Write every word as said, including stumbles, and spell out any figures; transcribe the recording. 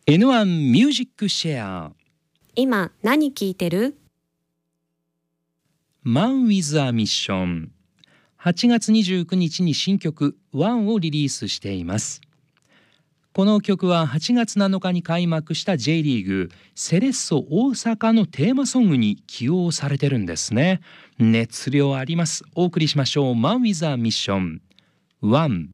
エヌワン ミュージックシェア。 今何聴いてる？ Man with a Mission。はちがつにじゅうくにちに新曲ワンをリリースしています。この曲ははちがつなのかに開幕した J リーグセレッソ大阪のテーマソングに起用されてるんですね。熱量あります。お送りしましょう。Man with a Mission。ワン